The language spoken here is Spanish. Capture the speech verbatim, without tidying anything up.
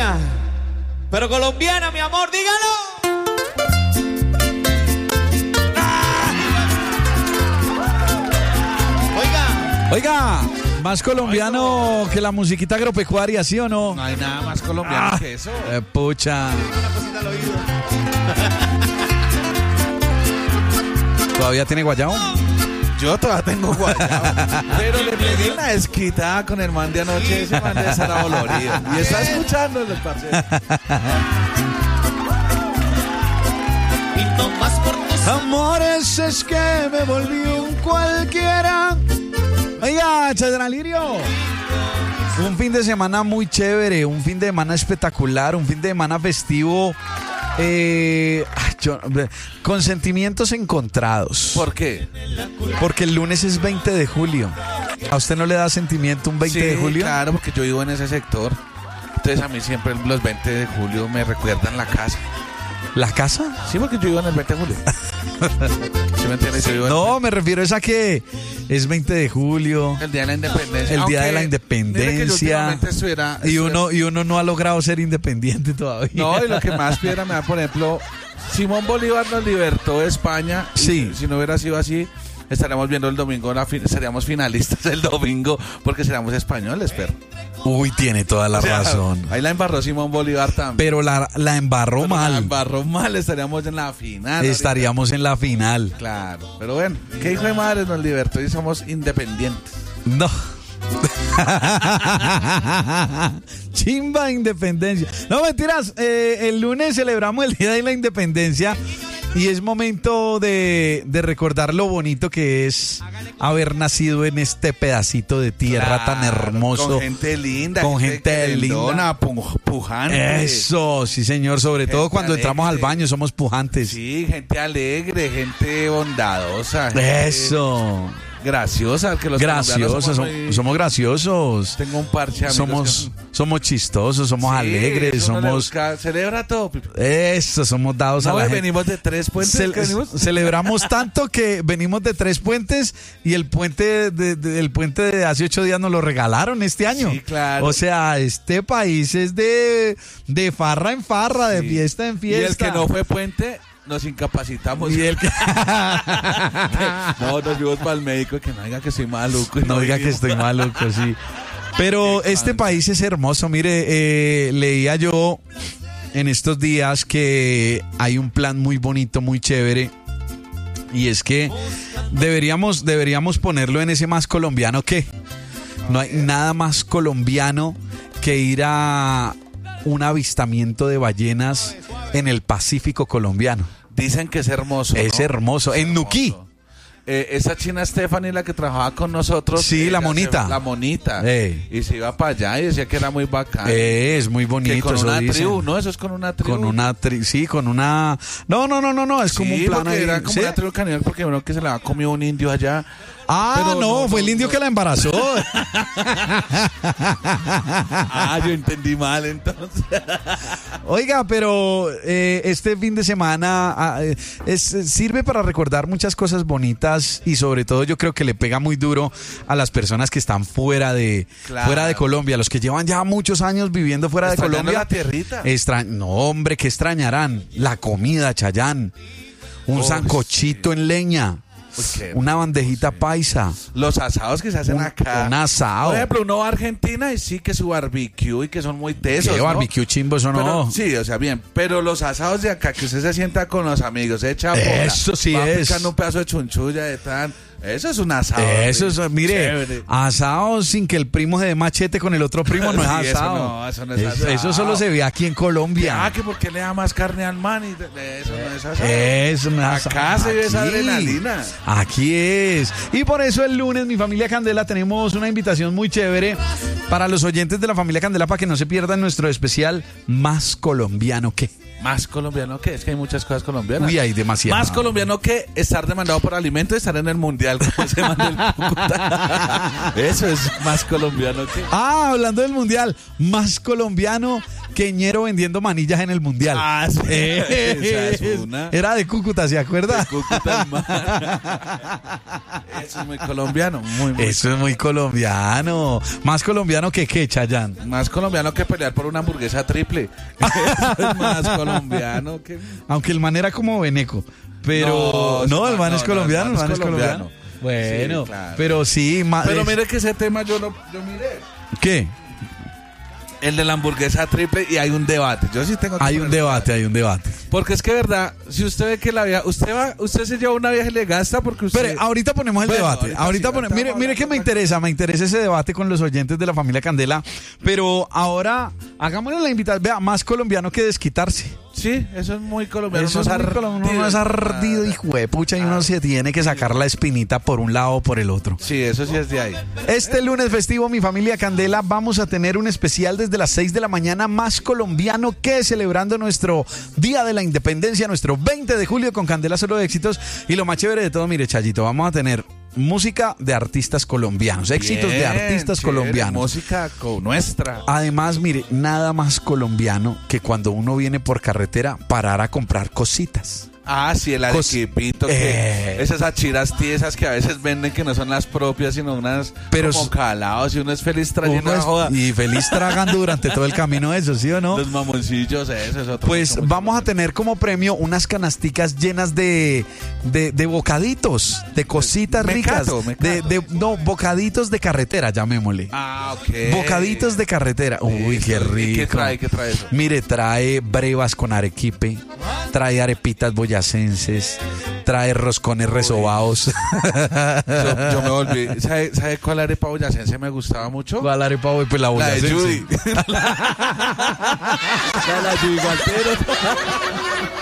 Colombia, pero colombiana, mi amor, dígalo. ¡Ah! Oiga. Oiga, más colombiano que la musiquita agropecuaria, ¿sí o no? No hay nada más colombiano Ah, que eso. eh, pucha. Una cosita al oído. ¿Todavía tiene guayao? Yo todavía tengo guayabo. Pero le pedí una desquitada con el man de anoche. Ese man de estar dolorido. Y está escuchando los parceros. Pinto más por tus Amores, es que me volví un cualquiera. Oiga, Chadralirio. Un fin de semana muy chévere, un fin de semana espectacular, un fin de semana festivo. Eh, yo, con sentimientos encontrados. ¿Por qué? Porque el lunes es veinte de julio. ¿A usted no le da sentimiento un veinte Sí, de julio? claro, porque yo vivo en ese sector. Entonces a mí siempre los veinte de julio me recuerdan la casa. ¿La casa? Sí, porque yo vivo en el veinte de julio. ¿Sí me entiendes? Yo vivo en No, me refiero es a que es veinte de julio. el día de la independencia. El día de la Aunque, independencia. mire que yo últimamente estuviera- Y estuviera- uno, y uno no ha logrado ser independiente todavía. No, y lo que más piedra me da, por ejemplo, Simón Bolívar nos libertó de España. Y Sí. Si no hubiera sido así, estaríamos viendo el domingo, la fin- seríamos finalistas el domingo, porque seríamos españoles, pero. Uy, tiene toda la O sea, razón. Ahí la embarró Simón Bolívar también. Pero la, la embarró Pero mal. La embarró mal, estaríamos en la final. Estaríamos en la final. ahorita. Claro, pero bueno, qué hijo de madre nos libertó y somos independientes. No. Chimba independencia. No, mentiras. eh, el lunes celebramos el Día de la Independencia y es momento de, de recordar lo bonito que es haber nacido en este pedacito de tierra tan Claro, hermoso. Con gente linda. Con gente linda. querendona, pu- pujante. Eso, sí señor. Sobre todo Gente cuando entramos al alegre. baño somos pujantes. Sí, gente alegre, gente bondadosa. gente Eso. Graciosa. Que los Graciosos, colombianos somos, muy- somos graciosos. Tengo un parche de amigos Somos, que- somos chistosos, somos Sí, alegres, eso no le somos... busca- celebra todo, Pipe. Eso, somos dados a No, la gente. venimos de tres puentes. Cel- ¿qué venimos? celebramos tanto que venimos de tres puentes y el puente de, de- el puente de hace ocho días nos lo regalaron este año. Sí, claro. O sea, este país es de, de farra en farra, de Sí. fiesta en Y fiesta. el que no fue puente, nos incapacitamos. Y el que... No, nos fuimos para el médico, que no diga que soy maluco. y No diga que vinimos. estoy maluco, sí. Pero este país es hermoso. Mire, eh, leía yo en estos días que hay un plan muy bonito, muy chévere. Y es que deberíamos, deberíamos ponerlo en ese más colombiano que. No hay nada más colombiano que ir a un avistamiento de ballenas en el Pacífico colombiano. Dicen que es hermoso. Es ¿no? hermoso. En Nuquí. Eh, esa china Stephanie, la que trabajaba con nosotros. Sí, la ella monita. se- la monita. Ey. Y se iba para allá y decía que era muy bacán. Eh, es muy bonito. que con eso una dicen. tribu, ¿no? Eso es con una tribu. Con una tri sí, con una. No, no, no, no, no, es como Sí, un plan porque ahí. era como ¿Sí? una tribu caníbal, porque bueno, que se la comió un indio allá. Ah, Pero no, no, fue no, el indio no. que la embarazó. Ah, yo entendí mal entonces. Oiga, pero eh, este fin de semana ah, eh, es, sirve para recordar muchas cosas bonitas y sobre todo yo creo que le pega muy duro a las personas que están fuera de Claro. fuera de Colombia, los que llevan ya muchos años viviendo fuera de Extrañando Colombia. la tierrita. Extra- no, hombre, ¿qué extrañarán? La comida, Chayán. Un Oh, sancochito en leña. Uy, qué Una bandejita paisa. Los asados que se hacen Un- acá. un asado. Por ejemplo, uno va a Argentina y sí que su barbecue y que son muy tesos. ¿Qué ¿no? barbecue chimbo eso no? Pero, sí, o sea, bien. Pero los asados de acá, que usted se sienta con los amigos, se echa bola, Eso sí va es. picando un pedazo de chunchulla de tan. Eso es un asado. Eso es, hombre. mire, Chévere. asado sin que el primo se dé machete con el otro primo no es Sí, eso asado. no, eso no es Eso- asado. eso solo se ve aquí en Colombia. Ah, que porque le da más carne al man y de- eso no es asado. Eso no es Acá asado. se ve esa Aquí. adrenalina. Aquí es. Y por eso el lunes, mi familia Candela, tenemos una invitación muy chévere para los oyentes de la familia Candela para que no se pierdan nuestro especial Más Colombiano que. Más colombiano que es que hay muchas cosas colombianas. Uy, hay demasiado. Más colombiano que estar demandado por alimentos y estar en el mundial como se manda el Cúcuta. Eso es más colombiano que. Ah, hablando del mundial, más colombiano Queñero vendiendo manillas en el mundial. Ah, sí. Eh, Esa es una. Era de Cúcuta, ¿se acuerda? De Cúcuta, man. Eso es muy colombiano, muy, muy Eso es muy colombiano. Más colombiano que qué, Chayán. más colombiano que pelear por una hamburguesa triple. Eso es más colombiano que... Aunque el man era como veneco. Pero no, No, el man no, es no, colombiano, el el man man es es colombiano. colombiano. Bueno, Sí, claro. pero sí, ma- Pero es- mire que ese tema yo lo yo miré. ¿qué? El de la hamburguesa triple y hay un debate. Yo sí tengo que Hay un poner- debate, hay un debate. Porque es que verdad, si usted ve que la vieja, usted va, usted se lleva una vieja y le gasta porque usted... Pero ahorita ponemos el Bueno, debate. ahorita Ahorita, sí, pone- ahorita mire, vamos mire a que me hablar. interesa, me interesa ese debate con los oyentes de la familia Candela. Pero ahora hagámosle la invitación. Vea, más colombiano que desquitarse. Sí, eso es muy colombiano. Eso es uno muy es colombiano, uno es ardido, hijo de pucha, y uno se tiene que sacar la espinita por un lado o por el otro. Sí, eso sí es de ahí. Este lunes festivo, mi familia Candela, vamos a tener un especial desde las seis de la mañana más colombiano que celebrando nuestro Día de la Independencia, nuestro veinte de julio con Candela Solo de Éxitos. Y lo más chévere de todo, mire, Chayito, vamos a tener música de artistas colombianos, éxitos de Bien, artistas chévere, colombianos. Música con nuestra. Además, mire, nada más colombiano que cuando uno viene por carretera parar a comprar cositas. Ah, sí, el Cos- arequipito. Que Eh. Esas achiras tiesas que a veces venden que no son las propias, sino unas Pero como s- calados y uno es feliz trayendo Uno la es- joda. y feliz tragando durante todo el camino eso, ¿sí o no? Los mamoncillos, eso es otro. Pues mucho, vamos a mucho. tener como premio unas canasticas llenas de, de, de bocaditos, de cositas Mecato, ricas. mecato. De, de- no, bocaditos de carretera, llamémosle. Ah, ok. Bocaditos de carretera. Uy, qué Listo. rico. ¿Y qué trae? ¿Qué trae eso? Mire, trae brevas con arequipe, trae arepitas boyacenses, trae roscones resobados. Yo, yo me volví. ¿Sabe, ¿Sabe cuál arepa boyacense me gustaba mucho? ¿Cuál arepa boy? Pues la La de boyacense. Judy. La de Judy Galtero.